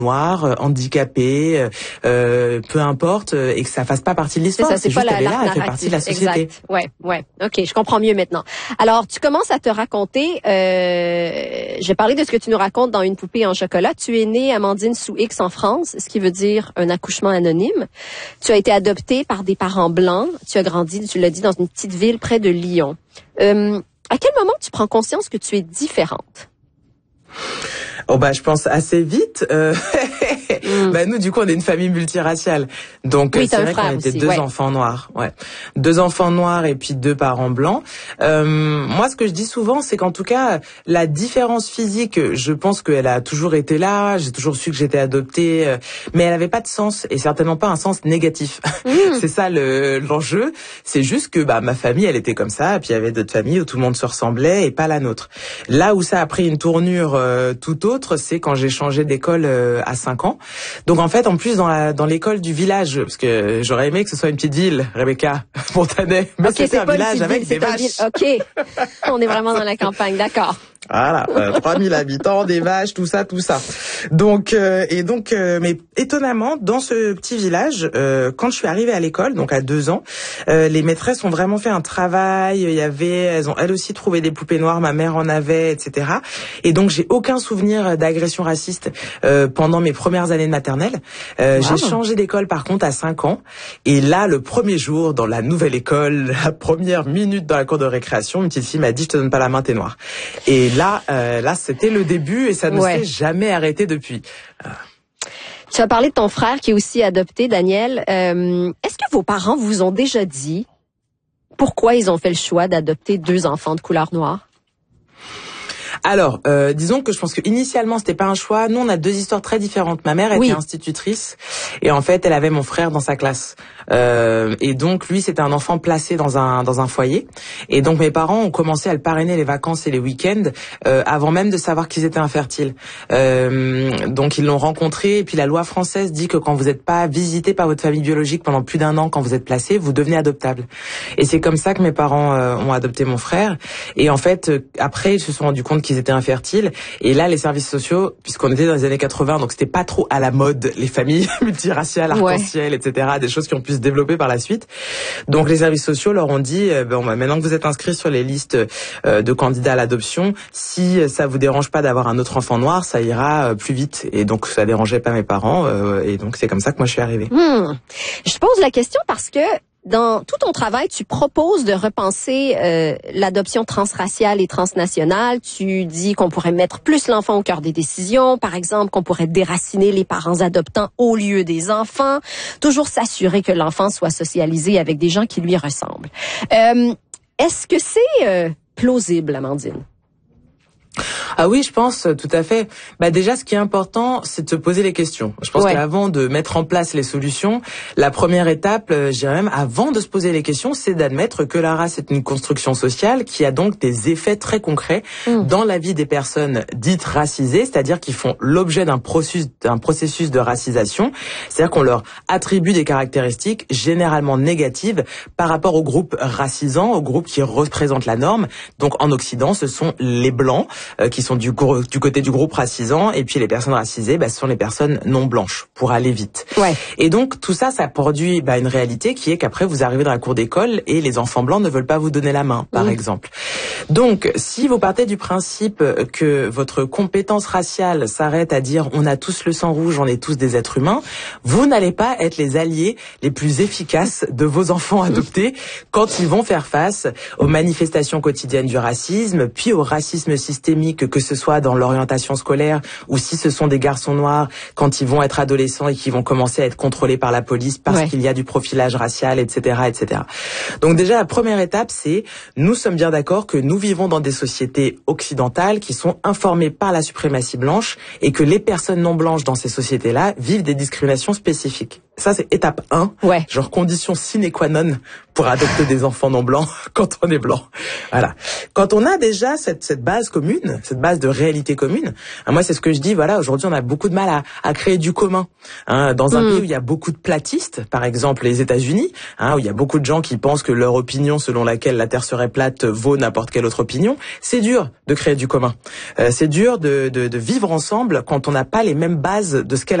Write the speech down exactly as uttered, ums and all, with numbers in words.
noire, euh, handicapée, euh, peu importe, euh, et que ça fasse pas partie de l'histoire. C'est ça, c'est, c'est pas juste la, elle est là, elle fait narratif. partie de la société. Exact. Ouais, ouais. Ok, je comprends mieux maintenant. Alors, tu commences à te raconter. Euh, j'ai parlé de ce que tu nous racontes dans Une poupée en chocolat. Tu es née, Amandine, sous X en France, ce qui veut dire un accouchement anonyme. Tu as été adoptée par des parents blancs. Tu as grandi, tu l'as dit, dans une petite ville près de Lyon. Euh, à quel moment tu prends conscience que tu es différente? Oh bah je pense assez vite. Euh, mm. Bah nous du coup on est une famille multiraciale, donc oui, c'est vrai qu'on était aussi, deux ouais. enfants noirs, ouais, deux enfants noirs et puis deux parents blancs. Euh, moi ce que je dis souvent c'est qu'en tout cas la différence physique, je pense qu'elle a toujours été là. J'ai toujours su que j'étais adoptée, euh, mais elle avait pas de sens et certainement pas un sens négatif. Mm. C'est ça le l'enjeu. C'est juste que bah ma famille elle était comme ça, et puis il y avait d'autres familles où tout le monde se ressemblait et pas la nôtre. Là où ça a pris une tournure euh, tout autre, c'est quand j'ai changé d'école euh, à cinq ans. Donc en fait, en plus dans la dans l'école du village, parce que j'aurais aimé que ce soit une petite ville, Rebecca, Fontanet, mais okay, c'était un village ville, avec des vaches. Ok, on est vraiment dans la campagne, d'accord. Voilà, euh, trois mille habitants, des vaches, tout ça, tout ça. Donc euh, et donc, euh, mais étonnamment, dans ce petit village, euh, quand je suis arrivée à l'école, donc à deux ans, euh, les maîtresses ont vraiment fait un travail. Il y avait, elles ont elles aussi trouvé des poupées noires, ma mère en avait, et cetera. Et donc j'ai aucun souvenir d'agression raciste euh, pendant mes premières années de maternelle. Euh, wow. J'ai changé d'école par contre à cinq ans. Et là, le premier jour dans la nouvelle école, la première minute dans la cour de récréation, une petite fille m'a dit: "Je te donne pas la main, t'es noire." Et là, euh, là, c'était le début et ça ne ouais. s'est jamais arrêté depuis. Euh... Tu as parlé de ton frère qui est aussi adopté, Daniel. Euh, est-ce que vos parents vous ont déjà dit pourquoi ils ont fait le choix d'adopter deux enfants de couleur noire? Alors, euh, disons que je pense que initialement c'était pas un choix. Nous, on a deux histoires très différentes. Ma mère était oui. institutrice et en fait, elle avait mon frère dans sa classe. Euh, et donc lui, c'était un enfant placé dans un dans un foyer. Et donc mes parents ont commencé à le parrainer les vacances et les week-ends euh, avant même de savoir qu'ils étaient infertiles. Euh, donc ils l'ont rencontré. Et puis la loi française dit que quand vous n'êtes pas visité par votre famille biologique pendant plus d'un an, quand vous êtes placé, vous devenez adoptable. Et c'est comme ça que mes parents euh, ont adopté mon frère. Et en fait, euh, après, ils se sont rendus compte qu'ils étaient infertiles. Et là, les services sociaux, puisqu'on était dans les années quatre-vingts, donc c'était pas trop à la mode, les familles multiraciales, arc-en-ciel, ouais. et cetera, des choses qui ont pu se développer par la suite. Donc les services sociaux leur ont dit, euh, bon, bah, maintenant que vous êtes inscrits sur les listes euh, de candidats à l'adoption, si ça vous dérange pas d'avoir un autre enfant noir, ça ira euh, plus vite. Et donc ça dérangeait pas mes parents. Euh, et donc c'est comme ça que moi je suis arrivée. Hmm. Je pose la question parce que dans tout ton travail, tu proposes de repenser euh, l'adoption transraciale et transnationale. Tu dis qu'on pourrait mettre plus l'enfant au cœur des décisions. Par exemple, qu'on pourrait déraciner les parents adoptants au lieu des enfants. Toujours s'assurer que l'enfant soit socialisé avec des gens qui lui ressemblent. Euh, est-ce que c'est euh, plausible, Amandine? Ah oui, je pense, tout à fait. Bah déjà, ce qui est important, c'est de se poser les questions. Je pense ouais. qu'avant de mettre en place les solutions, la première étape, euh, je dirais même, avant de se poser les questions, c'est d'admettre que la race est une construction sociale qui a donc des effets très concrets mmh. dans la vie des personnes dites racisées, c'est-à-dire qui font l'objet d'un processus, d'un processus de racisation, c'est-à-dire qu'on leur attribue des caractéristiques généralement négatives par rapport aux groupes racisants, aux groupes qui représentent la norme. Donc en Occident, ce sont les Blancs, Euh, qui sont du, du côté du groupe racisant, et puis les personnes racisées, bah, ce sont les personnes non blanches, pour aller vite. Ouais. Et donc tout ça, ça produit bah, une réalité qui est qu'après vous arrivez dans la cour d'école et les enfants blancs ne veulent pas vous donner la main, par mmh. exemple. Donc si vous partez du principe que votre compétence raciale s'arrête à dire on a tous le sang rouge, on est tous des êtres humains, vous n'allez pas être les alliés les plus efficaces de vos enfants adoptés quand ils vont faire face aux manifestations quotidiennes du racisme, puis au racisme systémique, que ce soit dans l'orientation scolaire ou si ce sont des garçons noirs quand ils vont être adolescents et qui vont commencer à être contrôlés par la police parce ouais. qu'il y a du profilage racial, et cetera, et cetera. Donc déjà, la première étape, c'est nous sommes bien d'accord que nous vivons dans des sociétés occidentales qui sont informées par la suprématie blanche et que les personnes non blanches dans ces sociétés-là vivent des discriminations spécifiques. Ça, c'est étape un. Ouais. Genre condition sine qua non pour adopter des enfants non blancs quand on est blanc. Voilà. Quand on a déjà cette, cette base commune, cette base de réalité commune, hein, moi, c'est ce que je dis, voilà, aujourd'hui, on a beaucoup de mal à, à créer du commun. Hein, dans un mmh. pays où il y a beaucoup de platistes, par exemple les États-Unis, hein, où il y a beaucoup de gens qui pensent que leur opinion selon laquelle la Terre serait plate vaut n'importe quelle autre opinion, c'est dur de créer du commun. Euh, c'est dur de, de, de vivre ensemble quand on n'a pas les mêmes bases de ce qu'est